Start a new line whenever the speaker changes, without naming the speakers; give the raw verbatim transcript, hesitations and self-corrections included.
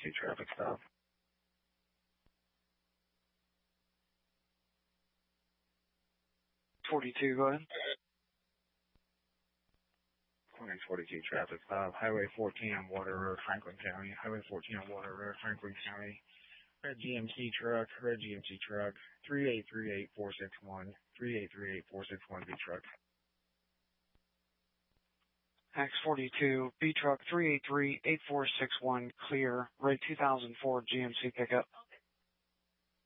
forty-two traffic stop.
forty-two, go ahead.
forty-two traffic stop. Highway fourteen on Water Road, Franklin County. Highway fourteen on Water Road, Franklin County. Red G M C truck, red G M C truck, three eight three eight four six one, three eight three eight four six one, B truck.
X forty-two, B truck three eight three eight four six one, clear, red two thousand four G M C pickup.